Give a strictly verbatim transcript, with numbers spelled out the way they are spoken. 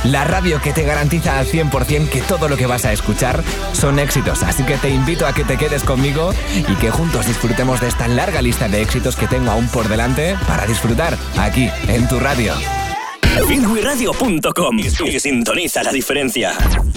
La radio que te garantiza al cien por ciento que todo lo que vas a escuchar son éxitos. Así que te invito a que te quedes conmigo y que juntos disfrutemos de esta larga lista de éxitos que tengo aún por delante para disfrutar aquí, en tu radio. Finguiradio punto com y sintoniza la diferencia.